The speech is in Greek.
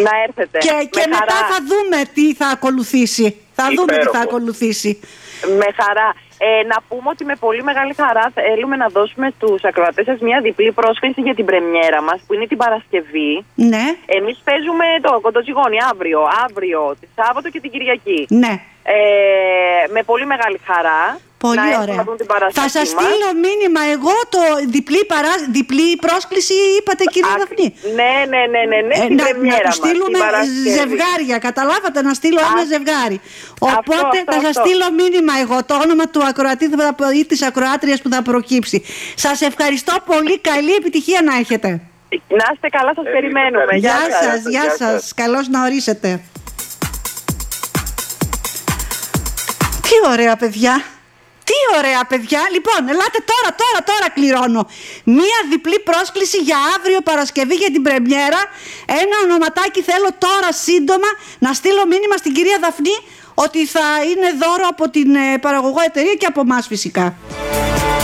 Να έρθετε. Και μετά θα δούμε τι θα ακολουθήσει. Με χαρά. Να πούμε ότι με πολύ μεγάλη χαρά θέλουμε να δώσουμε στους ακροατές σας μια διπλή πρόσκληση για την πρεμιέρα μας, που είναι την Παρασκευή. Ναι. Εμείς παίζουμε το Κοντοζυγόνι αύριο, τη Σάββατο και την Κυριακή. Ναι. Με πολύ μεγάλη χαρά. Πολύ ωραία. Θα σας στείλω μήνυμα εγώ το διπλή πρόσκληση, είπατε κυρία Δαφνή. Την πρεμιέρα να στείλουμε ζευγάρια, καταλάβατε, να στείλω ένα ζευγάρι. Οπότε θα σας στείλω μήνυμα εγώ το όνομα του ακροατή ή της ακροάτριας που θα προκύψει. Σας ευχαριστώ πολύ, καλή επιτυχία να έχετε. Να είστε καλά, σας περιμένουμε. Γεια σας, καλώς να ορίσετε. Τι ωραία παιδιά. Τι ωραία παιδιά. Λοιπόν, ελάτε τώρα κληρώνω μία διπλή πρόσκληση για αύριο Παρασκευή για την πρεμιέρα. Ένα ονοματάκι θέλω τώρα σύντομα να στείλω μήνυμα στην κυρία Δαφνή ότι θα είναι δώρο από την παραγωγό εταιρεία και από εμάς φυσικά.